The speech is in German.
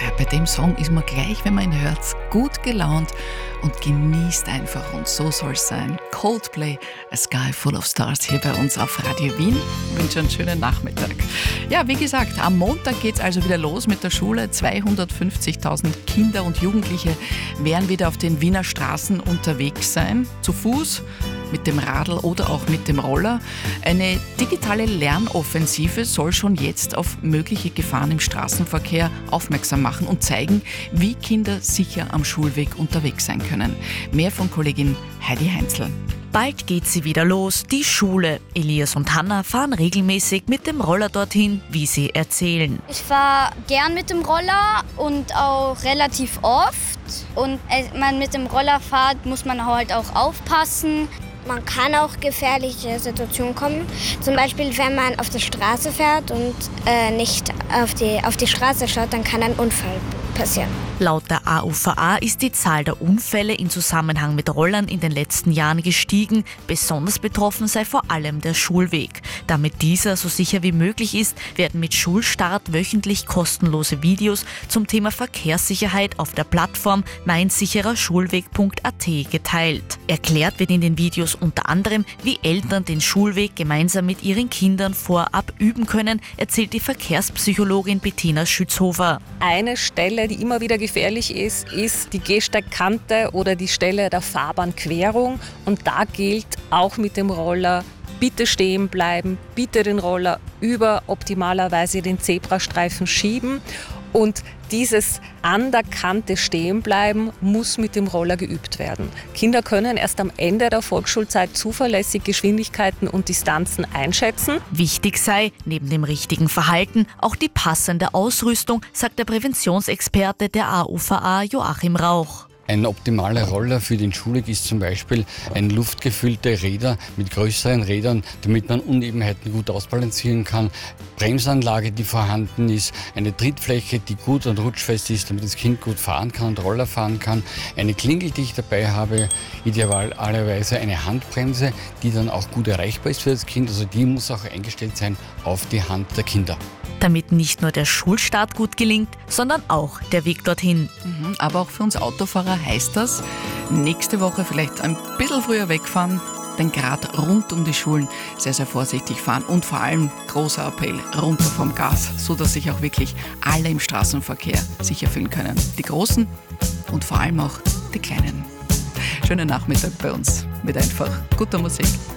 Bei dem Song ist man gleich, wenn man ihn hört, gut gelaunt und genießt einfach. Und so soll es sein. Coldplay, A Sky Full of Stars hier bei uns auf Radio Wien. Ich wünsche einen schönen Nachmittag. Ja, wie gesagt, am Montag geht es also wieder los mit der Schule. 250.000 Kinder und Jugendliche werden wieder auf den Wiener Straßen unterwegs sein. Zu Fuß, mit dem Radl oder auch mit dem Roller. Eine digitale Lernoffensive soll schon jetzt auf mögliche Gefahren im Straßenverkehr aufmerksam machen und zeigen, wie Kinder sicher am Schulweg unterwegs sein können. Mehr von Kollegin Heidi Heinzl. Bald geht sie wieder los, die Schule. Elias und Hanna fahren regelmäßig mit dem Roller dorthin, wie sie erzählen. Ich fahre gern mit dem Roller und auch relativ oft. Und wenn man mit dem Roller fährt, muss man halt auch aufpassen. Man kann auch gefährliche Situationen kommen. Zum Beispiel, wenn man auf der Straße fährt und nicht auf die Straße schaut, dann kann ein Unfall passieren. Laut der AUVA ist die Zahl der Unfälle in Zusammenhang mit Rollern in den letzten Jahren gestiegen. Besonders betroffen sei vor allem der Schulweg. Damit dieser so sicher wie möglich ist, werden mit Schulstart wöchentlich kostenlose Videos zum Thema Verkehrssicherheit auf der Plattform meinsichererschulweg.at geteilt. Erklärt wird in den Videos unter anderem, wie Eltern den Schulweg gemeinsam mit ihren Kindern vorab üben können, erzählt die Verkehrspsychologin Bettina Schützhofer. Eine Stelle, die immer wieder gefährlich ist die Gehsteigkante oder die Stelle der Fahrbahnquerung. Und da gilt auch mit dem Roller, bitte stehen bleiben, bitte den Roller über optimalerweise den Zebrastreifen schieben. Und dieses an der Kante stehen bleiben muss mit dem Roller geübt werden. Kinder können erst am Ende der Volksschulzeit zuverlässig Geschwindigkeiten und Distanzen einschätzen. Wichtig sei, neben dem richtigen Verhalten, auch die passende Ausrüstung, sagt der Präventionsexperte der AUVA Joachim Rauch. Ein optimaler Roller für den Schulweg ist zum Beispiel ein luftgefüllte Räder mit größeren Rädern, damit man Unebenheiten gut ausbalancieren kann. Bremsanlage, die vorhanden ist, eine Trittfläche, die gut und rutschfest ist, damit das Kind gut fahren kann und Roller fahren kann. Eine Klingel, die ich dabei habe, idealerweise eine Handbremse, die dann auch gut erreichbar ist für das Kind. Also die muss auch eingestellt sein auf die Hand der Kinder. Damit nicht nur der Schulstart gut gelingt, sondern auch der Weg dorthin. Aber auch für uns Autofahrer heißt das, nächste Woche vielleicht ein bisschen früher wegfahren, denn gerade rund um die Schulen sehr, sehr vorsichtig fahren und vor allem großer Appell, runter vom Gas, sodass sich auch wirklich alle im Straßenverkehr sicher fühlen können. Die Großen und vor allem auch die Kleinen. Schönen Nachmittag bei uns mit einfach guter Musik.